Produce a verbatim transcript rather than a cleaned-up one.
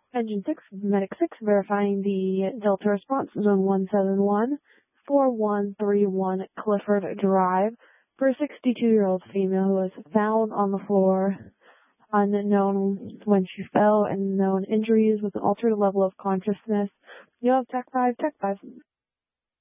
Engine six, Medic six, verifying the Delta response, zone one seven one, four one three one Clifford Drive, for a sixty-two-year-old female who was found on the floor, unknown when she fell, and known injuries with an altered level of consciousness. You have Tech five, Tech five.